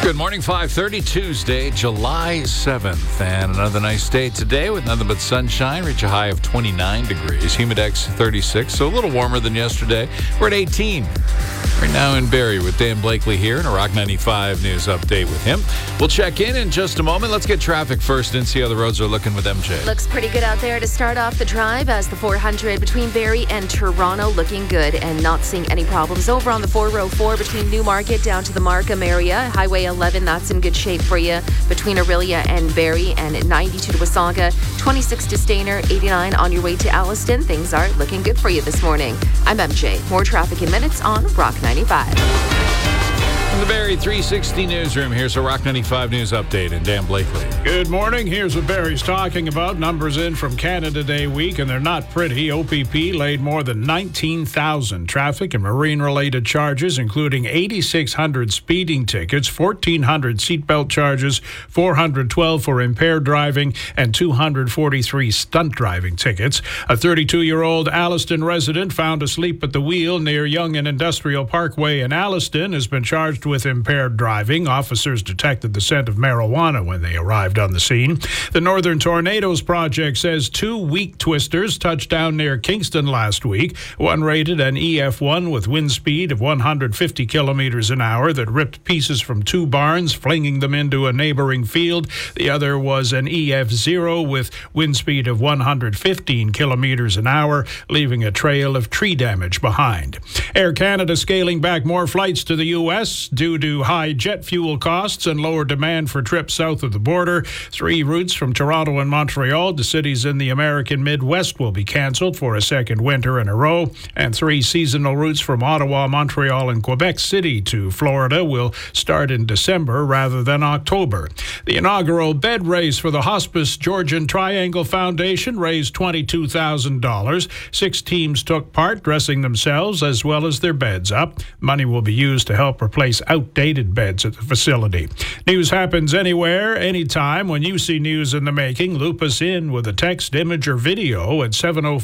Good morning, 5:30, Tuesday, July 7th. And another nice day today with nothing but sunshine. Reach a high of 29 degrees. Humidex 36, so a little warmer than yesterday. We're at 18. Right now in Barrie with Dan Blakely here and a Rock 95 news update with him. We'll check in just a moment. Let's get traffic first and see how the roads are looking with MJ. Looks pretty good out there to start off the drive as the 400 between Barrie and Toronto looking good and not seeing any problems. Over on the 404 between Newmarket down to the Markham area. Highway 11, that's in good shape for you between Orillia and Barrie, and 92 to Wasaga, 26 to Stayner, 89 on your way to Alliston. Things are looking good for you this morning. I'm MJ. More traffic in minutes on Rock 95. From the Barrie 360 newsroom, here's a Rock 95 news update and Dan Blakely. Good morning. Here's what Barrie's talking about. Numbers in from Canada Day week, and they're not pretty. OPP laid more than 19,000 traffic and marine-related charges, including 8,600 speeding tickets, 1,400 seatbelt charges, 412 for impaired driving, and 243 stunt driving tickets. A 32-year-old Alliston resident found asleep at the wheel near Yonge and Industrial Parkway in Alliston has been charged with impaired driving. Officers detected the scent of marijuana when they arrived on the scene. The Northern Tornadoes Project says 2 weak twisters touched down near Kingston last week. One rated an EF1 with wind speed of 150 kilometers an hour that ripped pieces from 2 barns, flinging them into a neighboring field. The other was an EF0 with wind speed of 115 kilometers an hour, leaving a trail of tree damage behind. Air Canada scaling back more flights to the U.S. due to high jet fuel costs and lower demand for trips south of the border. 3 routes from Toronto and Montreal to cities in the American Midwest will be canceled for a second winter in a row, and 3 seasonal routes from Ottawa, Montreal, and Quebec City to Florida will start in December rather than October. The inaugural bed race for the Hospice Georgian Triangle Foundation raised $22,000. 6 teams took part, dressing themselves as well as their beds up. Money will be used to help replace outdated beds at the facility. News happens anywhere, anytime. When you see news in the making, loop us in with a text, image, or video at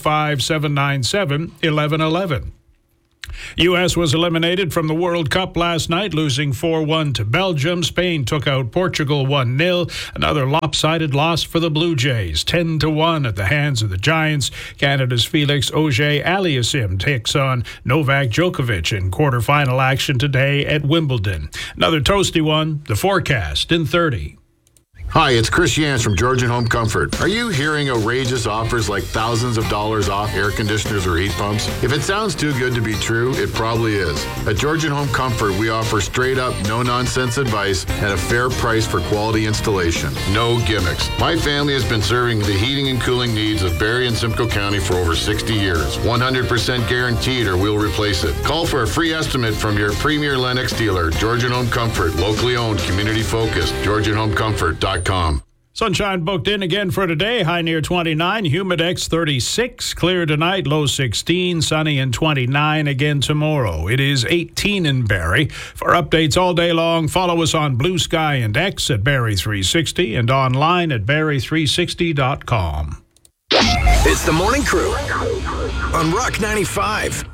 705-797-1111. U.S. was eliminated from the World Cup last night, losing 4-1 to Belgium. Spain took out Portugal 1-0. Another lopsided loss for the Blue Jays, 10-1 at the hands of the Giants. Canada's Felix Auger-Aliassime takes on Novak Djokovic in quarterfinal action today at Wimbledon. Another toasty one, the forecast in 30. Hi, it's Chris Yance from Georgian Home Comfort. Are you hearing outrageous offers like thousands of dollars off air conditioners or heat pumps? If it sounds too good to be true, it probably is. At Georgian Home Comfort, we offer straight-up, no-nonsense advice at a fair price for quality installation. No gimmicks. My family has been serving the heating and cooling needs of Barrie and Simcoe County for over 60 years. 100% guaranteed or we'll replace it. Call for a free estimate from your premier Lennox dealer, Georgian Home Comfort, locally owned, community-focused, GeorgianHomeComfort.com. Sunshine booked in again for today. High near 29, Humidex 36. Clear tonight, low 16. Sunny and 29 again tomorrow. It is 18 in Barrie. For updates all day long, follow us on Blue Sky and X at Barrie 360 and online at Barrie360.com. It's the Morning Crew on Rock 95.